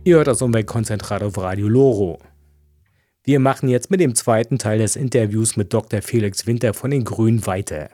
Ihr hört das Umweltkonzentrat auf Radio Loro. Wir machen jetzt mit dem zweiten Teil des Interviews mit Dr. Felix Winter von den Grünen weiter.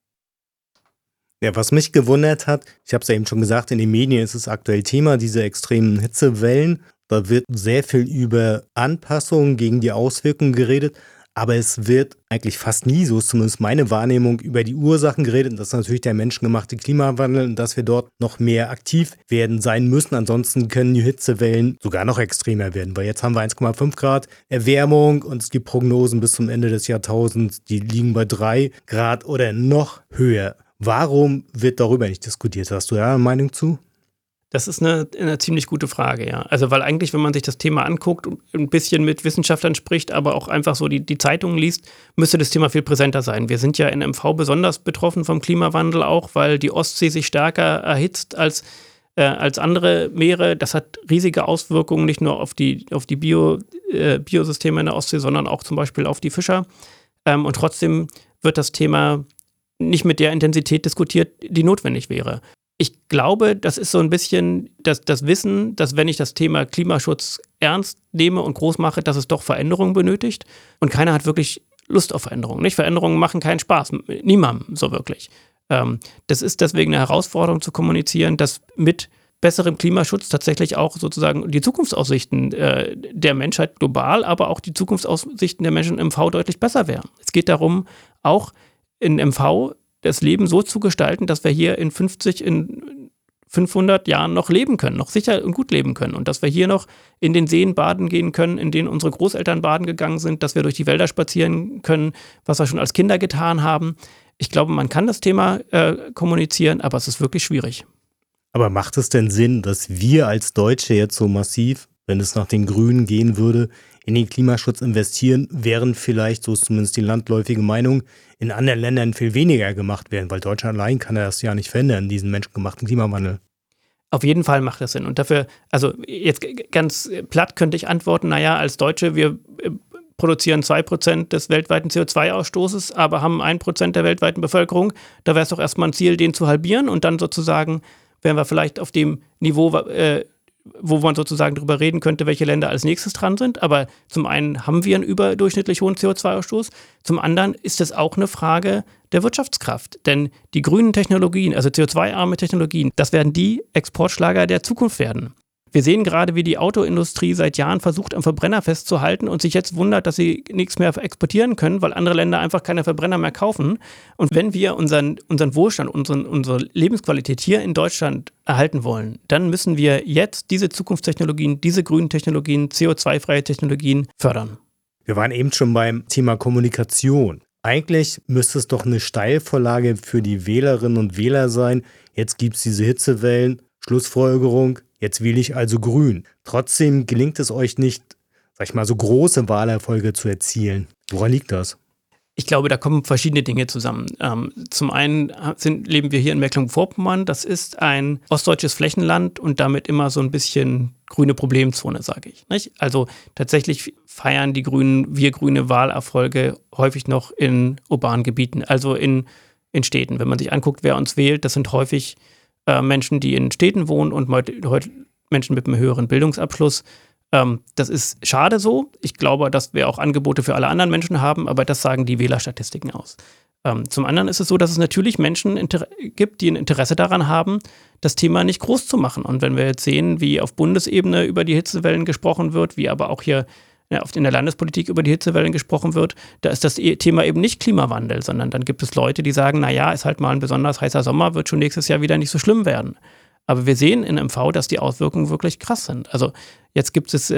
Ja, was mich gewundert hat, ich habe es ja eben schon gesagt, in den Medien ist es aktuell Thema, diese extremen Hitzewellen. Da wird sehr viel über Anpassungen gegen die Auswirkungen geredet, aber es wird eigentlich fast nie, so ist zumindest meine Wahrnehmung, über die Ursachen geredet. Und das ist natürlich der menschengemachte Klimawandel und dass wir dort noch mehr aktiv werden sein müssen. Ansonsten können die Hitzewellen sogar noch extremer werden, weil jetzt haben wir 1,5 Grad Erwärmung und es gibt Prognosen bis zum Ende des Jahrtausends, die liegen bei 3 Grad oder noch höher. Warum wird darüber nicht diskutiert? Hast du da eine Meinung zu? Das ist eine ziemlich gute Frage, ja. Also weil eigentlich, wenn man sich das Thema anguckt und ein bisschen mit Wissenschaftlern spricht, aber auch einfach so die Zeitungen liest, müsste das Thema viel präsenter sein. Wir sind ja in MV besonders betroffen vom Klimawandel auch, weil die Ostsee sich stärker erhitzt als andere Meere. Das hat riesige Auswirkungen, nicht nur auf die Biosysteme in der Ostsee, sondern auch zum Beispiel auf die Fischer. Und trotzdem wird das Thema nicht mit der Intensität diskutiert, die notwendig wäre. Ich glaube, das ist so ein bisschen das Wissen, dass wenn ich das Thema Klimaschutz ernst nehme und groß mache, dass es doch Veränderungen benötigt. Und keiner hat wirklich Lust auf Veränderungen. Nicht? Veränderungen machen keinen Spaß. Niemandem so wirklich. Das ist deswegen eine Herausforderung zu kommunizieren, dass mit besserem Klimaschutz tatsächlich auch sozusagen die Zukunftsaussichten der Menschheit global, aber auch die Zukunftsaussichten der Menschen im MV deutlich besser wären. Es geht darum, auch in MV das Leben so zu gestalten, dass wir hier in 500 Jahren noch leben können, noch sicher und gut leben können. Und dass wir hier noch in den Seen baden gehen können, in denen unsere Großeltern baden gegangen sind, dass wir durch die Wälder spazieren können, was wir schon als Kinder getan haben. Ich glaube, man kann das Thema kommunizieren, aber es ist wirklich schwierig. Aber macht es denn Sinn, dass wir als Deutsche jetzt so massiv, wenn es nach den Grünen gehen würde, in den Klimaschutz investieren, während vielleicht, so ist zumindest die landläufige Meinung, in anderen Ländern viel weniger gemacht werden, weil Deutschland allein kann das ja nicht verändern, diesen menschengemachten Klimawandel. Auf jeden Fall macht das Sinn. Und dafür, also jetzt ganz platt könnte ich antworten, naja, als Deutsche, wir produzieren 2% des weltweiten CO2-Ausstoßes, aber haben 1% der weltweiten Bevölkerung. Da wäre es doch erstmal ein Ziel, den zu halbieren und dann sozusagen wären wir vielleicht auf dem Niveau, wo man sozusagen darüber reden könnte, welche Länder als nächstes dran sind. Aber zum einen haben wir einen überdurchschnittlich hohen CO2-Ausstoß. Zum anderen ist es auch eine Frage der Wirtschaftskraft. Denn die grünen Technologien, also CO2-arme Technologien, das werden die Exportschlager der Zukunft werden. Wir sehen gerade, wie die Autoindustrie seit Jahren versucht, am Verbrenner festzuhalten und sich jetzt wundert, dass sie nichts mehr exportieren können, weil andere Länder einfach keine Verbrenner mehr kaufen. Und wenn wir unseren Wohlstand, unsere Lebensqualität hier in Deutschland erhalten wollen, dann müssen wir jetzt diese Zukunftstechnologien, diese grünen Technologien, CO2-freie Technologien fördern. Wir waren eben schon beim Thema Kommunikation. Eigentlich müsste es doch eine Steilvorlage für die Wählerinnen und Wähler sein. Jetzt gibt es diese Hitzewellen, Schlussfolgerung. Jetzt wähle ich also grün. Trotzdem gelingt es euch nicht, sag ich mal, so große Wahlerfolge zu erzielen. Woran liegt das? Ich glaube, da kommen verschiedene Dinge zusammen. Zum einen leben wir hier in Mecklenburg-Vorpommern. Das ist ein ostdeutsches Flächenland und damit immer so ein bisschen grüne Problemzone, sage ich. Nicht? Also tatsächlich feiern wir Grüne Wahlerfolge häufig noch in urbanen Gebieten, also in Städten. Wenn man sich anguckt, wer uns wählt, das sind häufig Menschen, die in Städten wohnen und heute Menschen mit einem höheren Bildungsabschluss. Das ist schade so. Ich glaube, dass wir auch Angebote für alle anderen Menschen haben, aber das sagen die Wählerstatistiken aus. Zum anderen ist es so, dass es natürlich Menschen gibt, die ein Interesse daran haben, das Thema nicht groß zu machen. Und wenn wir jetzt sehen, wie auf Bundesebene über die Hitzewellen gesprochen wird, wie aber auch hier in der Landespolitik über die Hitzewellen gesprochen wird, da ist das Thema eben nicht Klimawandel, sondern dann gibt es Leute, die sagen, naja, ist halt mal ein besonders heißer Sommer, wird schon nächstes Jahr wieder nicht so schlimm werden. Aber wir sehen in MV, dass die Auswirkungen wirklich krass sind. Also jetzt gibt es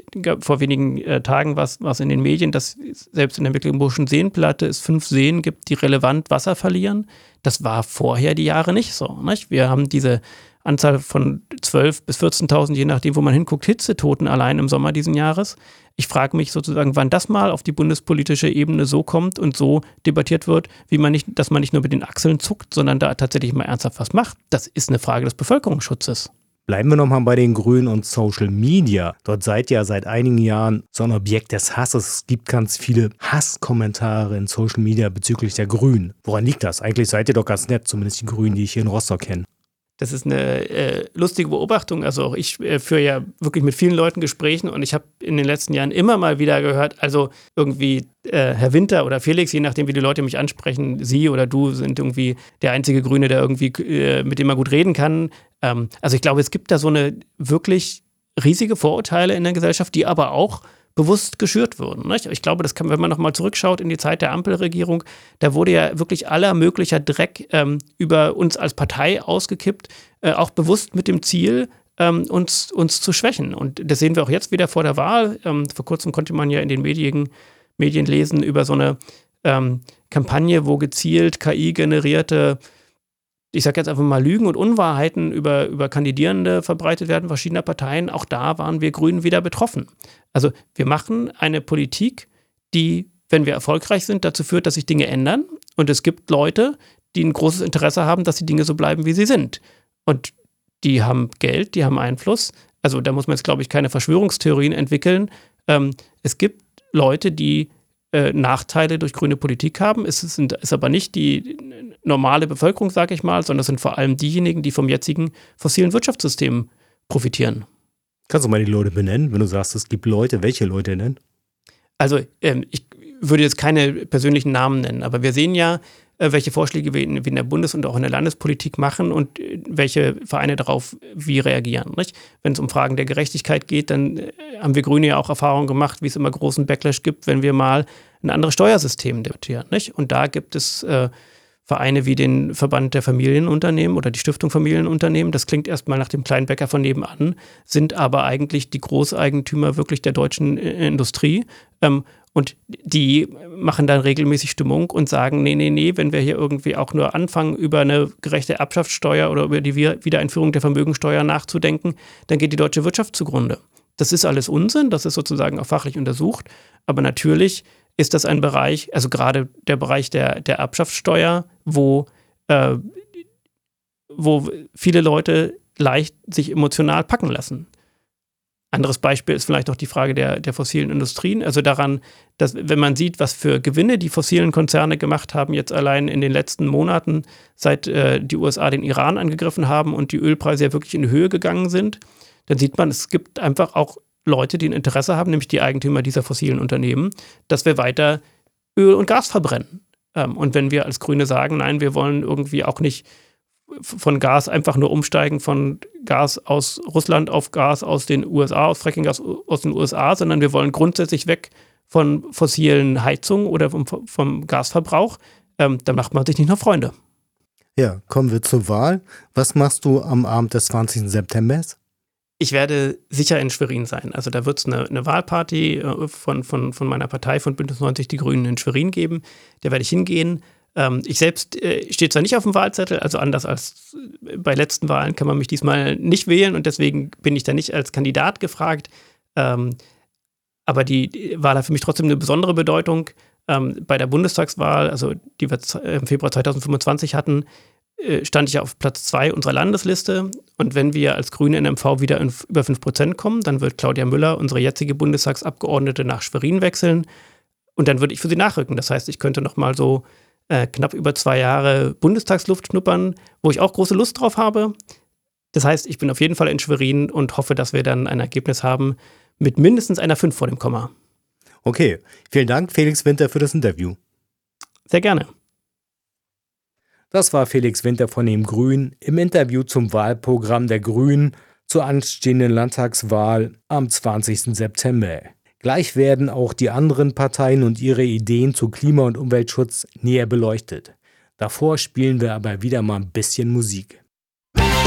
vor wenigen Tagen was in den Medien, dass selbst in der Mecklenburgischen Seenplatte es 5 Seen gibt, die relevant Wasser verlieren. Das war vorher die Jahre nicht so. Nicht? Wir haben diese Anzahl von 12.000 bis 14.000, je nachdem, wo man hinguckt, Hitzetoten allein im Sommer diesen Jahres. Ich frage mich sozusagen, wann das mal auf die bundespolitische Ebene so kommt und so debattiert wird, dass man nicht nur mit den Achseln zuckt, sondern da tatsächlich mal ernsthaft was macht. Das ist eine Frage des Bevölkerungsschutzes. Bleiben wir nochmal bei den Grünen und Social Media. Dort seid ihr seit einigen Jahren so ein Objekt des Hasses. Es gibt ganz viele Hasskommentare in Social Media bezüglich der Grünen. Woran liegt das? Eigentlich seid ihr doch ganz nett, zumindest die Grünen, die ich hier in Rostock kenne. Das ist eine lustige Beobachtung. Also auch ich führe ja wirklich mit vielen Leuten Gesprächen und ich habe in den letzten Jahren immer mal wieder gehört, also irgendwie Herr Winter oder Felix, je nachdem, wie die Leute mich ansprechen, Sie oder du sind irgendwie der einzige Grüne, der irgendwie, mit dem man gut reden kann. Also ich glaube, es gibt da so eine wirklich riesige Vorurteile in der Gesellschaft, die aber auch bewusst geschürt wurden. Nicht? Ich glaube, das kann, wenn man nochmal zurückschaut in die Zeit der Ampelregierung, da wurde ja wirklich aller möglicher Dreck über uns als Partei ausgekippt, auch bewusst mit dem Ziel, uns zu schwächen. Und das sehen wir auch jetzt wieder vor der Wahl. Vor kurzem konnte man ja in den Medien lesen über so eine Kampagne, wo gezielt KI-generierte, ich sage jetzt einfach mal Lügen und Unwahrheiten über Kandidierende verbreitet werden verschiedener Parteien. Auch da waren wir Grünen wieder betroffen. Also wir machen eine Politik, die, wenn wir erfolgreich sind, dazu führt, dass sich Dinge ändern. Und es gibt Leute, die ein großes Interesse haben, dass die Dinge so bleiben, wie sie sind. Und die haben Geld, die haben Einfluss. Also da muss man jetzt, glaube ich, keine Verschwörungstheorien entwickeln. Es gibt Leute, die Nachteile durch grüne Politik haben. Es ist aber nicht die normale Bevölkerung, sage ich mal, sondern es sind vor allem diejenigen, die vom jetzigen fossilen Wirtschaftssystem profitieren. Kannst du mal die Leute benennen, wenn du sagst, es gibt Leute, welche Leute denn? Also ich würde jetzt keine persönlichen Namen nennen, aber wir sehen ja, welche Vorschläge wir in der Bundes- und auch in der Landespolitik machen und welche Vereine darauf wie reagieren. Nicht? Wenn es um Fragen der Gerechtigkeit geht, dann haben wir Grüne ja auch Erfahrungen gemacht, wie es immer großen Backlash gibt, wenn wir mal ein anderes Steuersystem debattieren. Nicht? Und da gibt es Vereine wie den Verband der Familienunternehmen oder die Stiftung Familienunternehmen. Das klingt erstmal nach dem kleinen Bäcker von nebenan, sind aber eigentlich die Großeigentümer wirklich der deutschen Industrie. Und die machen dann regelmäßig Stimmung und sagen, nee, wenn wir hier irgendwie auch nur anfangen, über eine gerechte Erbschaftssteuer oder über die Wiedereinführung der Vermögensteuer nachzudenken, dann geht die deutsche Wirtschaft zugrunde. Das ist alles Unsinn, das ist sozusagen auch fachlich untersucht, aber natürlich ist das ein Bereich, also gerade der Bereich der Erbschaftssteuer, wo viele Leute leicht sich emotional packen lassen. Anderes Beispiel ist vielleicht auch die Frage der fossilen Industrien. Also daran, dass wenn man sieht, was für Gewinne die fossilen Konzerne gemacht haben, jetzt allein in den letzten Monaten, seit die USA den Iran angegriffen haben und die Ölpreise ja wirklich in die Höhe gegangen sind, dann sieht man, es gibt einfach auch Leute, die ein Interesse haben, nämlich die Eigentümer dieser fossilen Unternehmen, dass wir weiter Öl und Gas verbrennen. Und wenn wir als Grüne sagen, nein, wir wollen irgendwie auch nicht von Gas einfach nur umsteigen von Gas aus Russland auf Gas aus den USA, aus Frackinggas aus den USA, sondern wir wollen grundsätzlich weg von fossilen Heizungen oder vom Gasverbrauch, dann macht man sich nicht noch Freunde. Ja, kommen wir zur Wahl. Was machst du am Abend des 20. September? Ich werde sicher in Schwerin sein. Also da wird es eine Wahlparty von meiner Partei, von Bündnis 90 Die Grünen in Schwerin geben. Da werde ich hingehen. Ich selbst stehe zwar nicht auf dem Wahlzettel, also anders als bei letzten Wahlen kann man mich diesmal nicht wählen und deswegen bin ich da nicht als Kandidat gefragt. Aber die Wahl hat für mich trotzdem eine besondere Bedeutung. Bei der Bundestagswahl, also die wir im Februar 2025 hatten, stand ich auf Platz 2 unserer Landesliste. Und wenn wir als Grüne in MV wieder über 5% kommen, dann wird Claudia Müller, unsere jetzige Bundestagsabgeordnete, nach Schwerin wechseln. Und dann würde ich für sie nachrücken. Das heißt, ich könnte noch mal so knapp über 2 Jahre Bundestagsluft schnuppern, wo ich auch große Lust drauf habe. Das heißt, ich bin auf jeden Fall in Schwerin und hoffe, dass wir dann ein Ergebnis haben mit mindestens einer 5 vor dem Komma. Okay, vielen Dank, Felix Winter, für das Interview. Sehr gerne. Das war Felix Winter von den Grünen im Interview zum Wahlprogramm der Grünen zur anstehenden Landtagswahl am 20. September. Gleich werden auch die anderen Parteien und ihre Ideen zu Klima- und Umweltschutz näher beleuchtet. Davor spielen wir aber wieder mal ein bisschen Musik.